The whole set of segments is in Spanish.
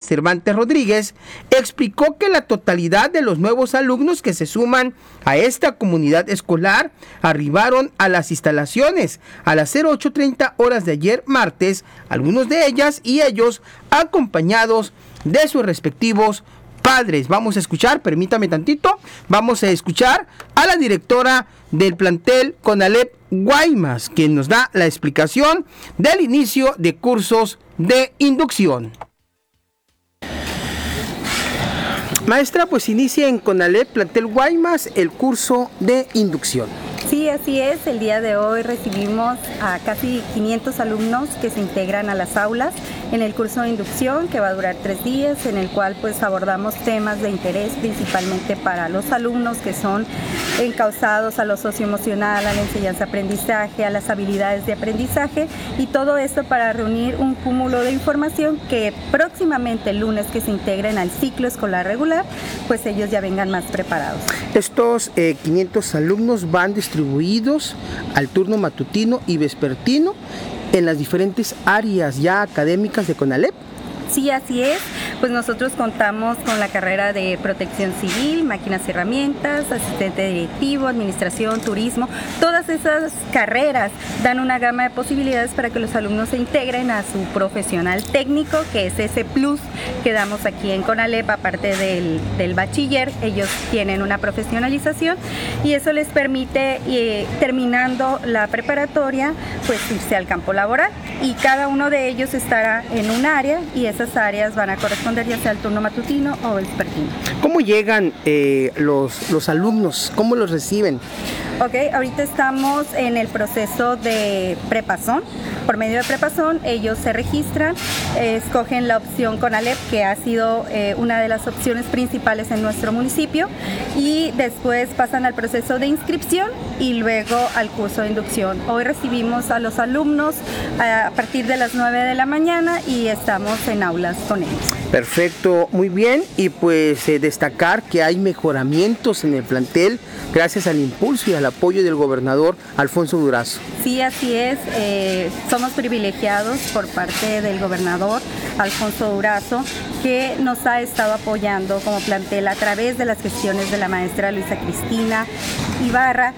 Cervantes Rodríguez, explicó que la totalidad de los nuevos alumnos que se suman a esta comunidad escolar arribaron a las instalaciones a las 08:30 horas de ayer martes, algunos de ellas y ellos acompañados de sus respectivos padres. Vamos a escuchar, permítame tantito, vamos a escuchar a la directora del plantel CONALEP Guaymas, quien nos da la explicación del inicio de cursos de inducción. Maestra, pues inicia en CONALEP plantel Guaymas el curso de inducción. Sí, así es. El día de hoy recibimos a casi 500 alumnos que se integran a las aulas en el curso de inducción, que va a durar 3 días, en el cual pues abordamos temas de interés principalmente para los alumnos que son encausados a lo socioemocional, a la enseñanza-aprendizaje, a las habilidades de aprendizaje, y todo esto para reunir un cúmulo de información que próximamente el lunes que se integren al ciclo escolar regular, pues ellos ya vengan más preparados. Estos 500 alumnos van distribuidos al turno matutino y vespertino en las diferentes áreas ya académicas de CONALEP. Sí, así es. Pues nosotros contamos con la carrera de protección civil, máquinas y herramientas, asistente directivo, administración, turismo. Todas esas carreras dan una gama de posibilidades para que los alumnos se integren a su profesional técnico, que es ese plus que damos aquí en CONALEP, aparte del bachiller. Ellos tienen una profesionalización y eso les permite, terminando la preparatoria, pues irse al campo laboral. Y cada uno de ellos estará en un área y esas áreas van a corresponder ya sea al turno matutino o vespertino. ¿Cómo llegan los alumnos? ¿Cómo los reciben? Ok, ahorita estamos en el proceso de prepasón. Por medio de prepasón ellos se registran, escogen la opción CONALEP, que ha sido una de las opciones principales en nuestro municipio, y después pasan al proceso de inscripción y luego al curso de inducción. Hoy recibimos a los alumnos a partir de las 9 de la mañana y estamos en aulas con ellos. Perfecto, muy bien, y pues destacar que hay mejoramientos en el plantel gracias al impulso y al apoyo del gobernador Alfonso Durazo. Sí, así es. Somos privilegiados por parte del gobernador Alfonso Durazo, que nos ha estado apoyando como plantel a través de las gestiones de la maestra Luisa Cristina Ibarra.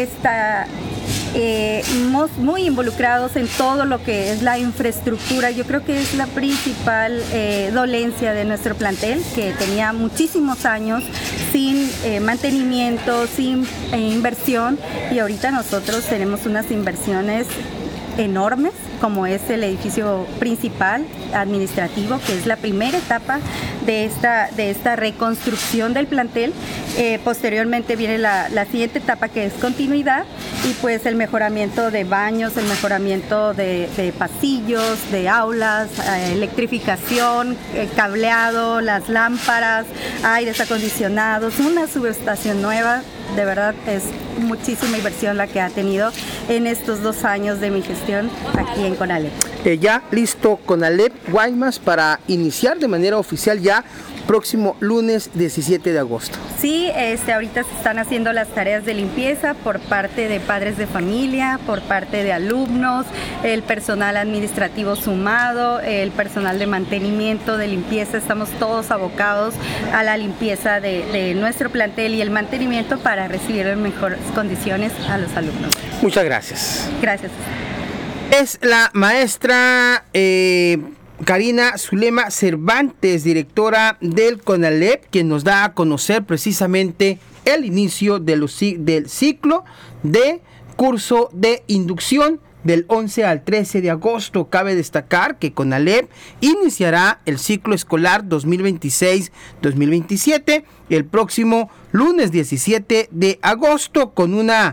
Muy involucrados en todo lo que es la infraestructura. Yo creo que es la principal dolencia de nuestro plantel, que tenía muchísimos años sin mantenimiento, sin inversión, y ahorita nosotros tenemos unas inversiones enormes, como es el edificio principal administrativo, que es la primera etapa de esta reconstrucción del plantel. Posteriormente viene la siguiente etapa, que es continuidad, y pues el mejoramiento de baños, el mejoramiento de pasillos, de aulas, electrificación, cableado, las lámparas, aires acondicionados, una subestación nueva. De verdad es muchísima inversión la que ha tenido en estos 2 años de mi gestión aquí en CONALEP. Ya listo CONALEP Guaymas para iniciar de manera oficial ya próximo lunes 17 de agosto. Sí, ahorita se están haciendo las tareas de limpieza por parte de padres de familia, por parte de alumnos, el personal administrativo sumado, el personal de mantenimiento, de limpieza. Estamos todos abocados a la limpieza de nuestro plantel y el mantenimiento para recibir en mejores condiciones a los alumnos. Muchas gracias. Gracias. Es la maestra Karina Zulema Cervantes, directora del CONALEP, quien nos da a conocer precisamente el inicio del ciclo de curso de inducción del 11 al 13 de agosto. Cabe destacar que CONALEP iniciará el ciclo escolar 2026-2027 el próximo lunes 17 de agosto con una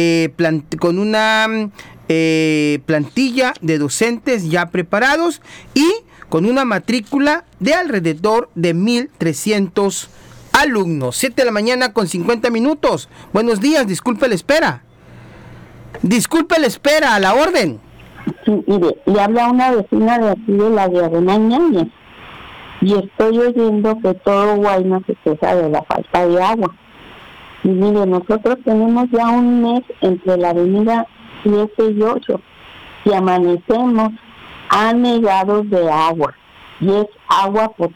plantilla de docentes ya preparados y con una matrícula de alrededor de 1,300 alumnos. 7 de la mañana con 50 minutos. Buenos días, disculpe la espera. Disculpe la espera, a la orden. Sí, mire, le habla una vecina de aquí de la Diagonal Ñañez, y estoy oyendo que todo Guaymas se queja de la falta de agua. Y mire, nosotros tenemos ya un mes entre la avenida 7 y 8 y amanecemos anegados de agua, y es agua